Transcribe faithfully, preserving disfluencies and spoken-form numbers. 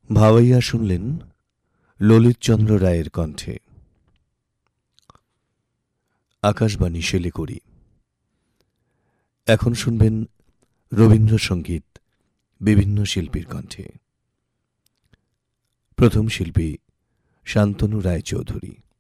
ভাওয়াইয়া শুনলেন ললিতচন্দ্র রায়ের কণ্ঠে। আকাশবাণী শিলিগুড়ি। এখন শুনবেন রবীন্দ্রসঙ্গীত বিভিন্ন শিল্পীর কণ্ঠে। প্রথম শিল্পী শান্তনু রায়চৌধুরী।